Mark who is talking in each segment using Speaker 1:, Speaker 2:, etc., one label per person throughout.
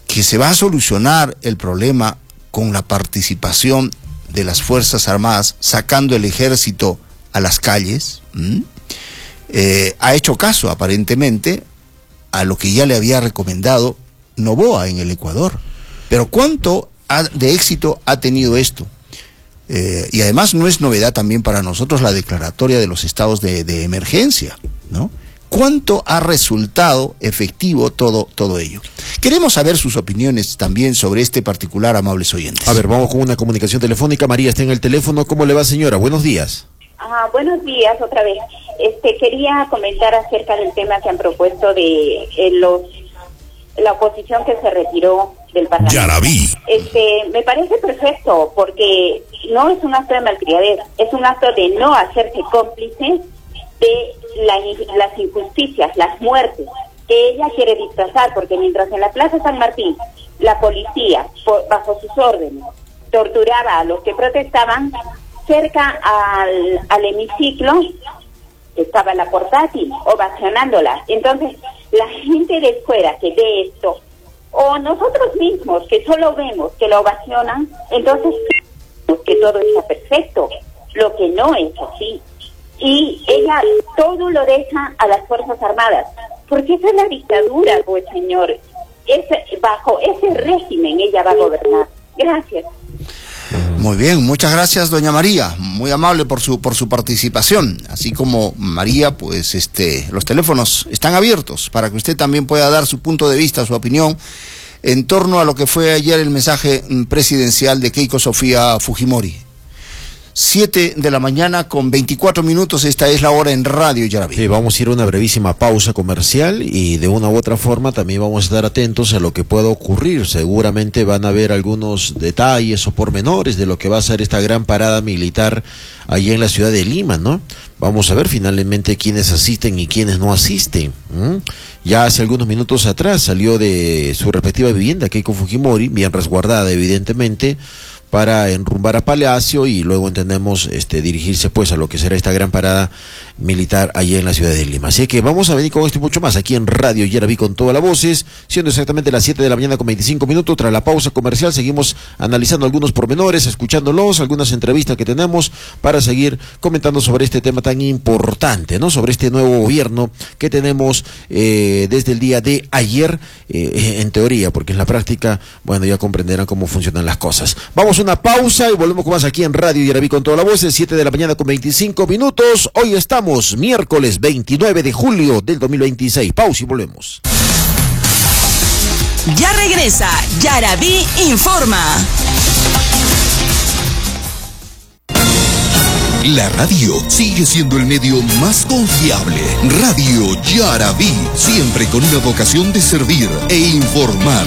Speaker 1: que se va a solucionar el problema con la participación de las Fuerzas Armadas, sacando el ejército a las calles, ha hecho caso aparentemente a lo que ya le había recomendado Noboa en el Ecuador. Pero ¿cuánto de éxito ha tenido esto? Y además no es novedad también para nosotros la declaratoria de los estados de emergencia, ¿no? ¿Cuánto ha resultado efectivo todo ello? Queremos saber sus opiniones también sobre este particular, amables oyentes.
Speaker 2: A ver, vamos con una comunicación telefónica. María está en el teléfono. ¿Cómo le va, señora? Buenos días.
Speaker 3: Buenos días otra vez. Quería comentar acerca del tema que han propuesto de la oposición que se retiró del Parlamento.
Speaker 4: Yaraví.
Speaker 3: Me parece perfecto, porque no es un acto de malcriadez, es un acto de no hacerse cómplice de las injusticias, las muertes que ella quiere disfrazar, porque mientras en la Plaza San Martín la policía, bajo sus órdenes, torturaba a los que protestaban, cerca al hemiciclo estaba la portátil, ovacionándola. Entonces, la gente de fuera que ve esto, o nosotros mismos que solo vemos que lo ovacionan, entonces que todo está perfecto, lo que no es así. Y ella todo lo deja a las Fuerzas Armadas, porque esa es la dictadura, pues señor, bajo ese régimen ella va a gobernar. Gracias.
Speaker 1: Muy bien, muchas gracias, doña María, muy amable por su participación. Así como María, pues los teléfonos están abiertos para que usted también pueda dar su punto de vista, su opinión en torno a lo que fue ayer el mensaje presidencial de Keiko Sofía Fujimori. 7 de la mañana con 24 minutos, esta es la hora en Radio Yaraví.
Speaker 2: Sí, vamos a ir a una brevísima pausa comercial y de una u otra forma también vamos a estar atentos a lo que pueda ocurrir. Seguramente van a haber algunos detalles o pormenores de lo que va a ser esta gran parada militar allí en la ciudad de Lima, ¿no? Vamos a ver finalmente quiénes asisten y quiénes no asisten. Ya hace algunos minutos atrás salió de su respectiva vivienda Keiko Fujimori, bien resguardada evidentemente, para enrumbar a Palacio y luego entendemos dirigirse pues a lo que será esta gran parada militar allá en la ciudad de Lima. Así que vamos a venir con esto y mucho más aquí en Radio Yaraví con todas las voces, siendo exactamente las 7 de la mañana con 25 minutos. Tras la pausa comercial seguimos analizando algunos pormenores, escuchándolos, algunas entrevistas que tenemos para seguir comentando sobre este tema tan importante, ¿no? Sobre este nuevo gobierno que tenemos desde el día de ayer, en teoría, porque en la práctica, bueno, ya comprenderán cómo funcionan las cosas. Vamos a una pausa y volvemos con más aquí en Radio Yaraví con toda la voz, 7 de la mañana con 25 minutos. Hoy estamos miércoles 29 de julio del 2026. Pausa y volvemos.
Speaker 5: Ya regresa Yaraví Informa.
Speaker 4: La radio sigue siendo el medio más confiable. Radio Yaraví, siempre con una vocación de servir e informar.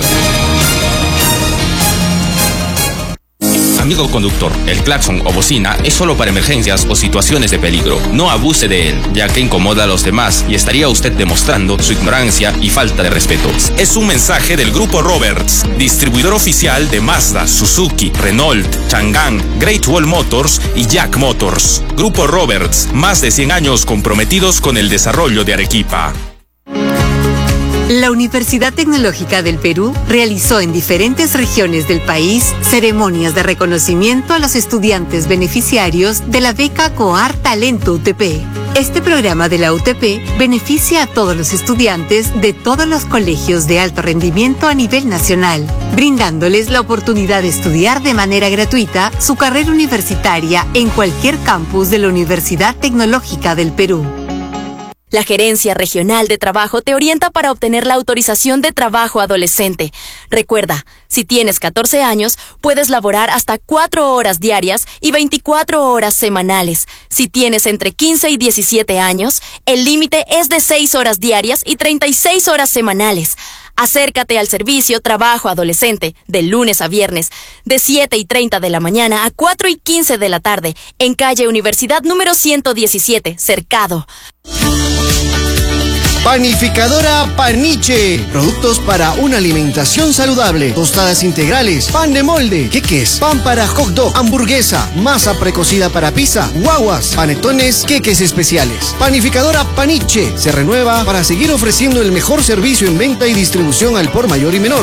Speaker 6: Amigo conductor, el claxon o bocina es solo para emergencias o situaciones de peligro. No abuse de él, ya que incomoda a los demás y estaría usted demostrando su ignorancia y falta de respeto. Es un mensaje del Grupo Roberts, distribuidor oficial de Mazda, Suzuki, Renault, Chang'an, Great Wall Motors y Jack Motors. Grupo Roberts, más de 100 años comprometidos con el desarrollo de Arequipa.
Speaker 7: La Universidad Tecnológica del Perú realizó en diferentes regiones del país ceremonias de reconocimiento a los estudiantes beneficiarios de la beca COAR Talento UTP. Este programa de la UTP beneficia a todos los estudiantes de todos los colegios de alto rendimiento a nivel nacional, brindándoles la oportunidad de estudiar de manera gratuita su carrera universitaria en cualquier campus de la Universidad Tecnológica del Perú.
Speaker 8: La Gerencia Regional de Trabajo te orienta para obtener la autorización de trabajo adolescente. Recuerda, si tienes 14 años, puedes laborar hasta 4 horas diarias y 24 horas semanales. Si tienes entre 15 y 17 años, el límite es de 6 horas diarias y 36 horas semanales. Acércate al servicio Trabajo Adolescente de lunes a viernes, de 7:30 de la mañana a 4:15 de la tarde, en calle Universidad número 117, Cercado.
Speaker 9: Panificadora Paniche. Productos para una alimentación saludable. Tostadas integrales, pan de molde, queques, pan para hot dog, hamburguesa, masa precocida para pizza, guaguas, panetones, queques especiales. Panificadora Paniche se renueva para seguir ofreciendo el mejor servicio en venta y distribución al por mayor y menor.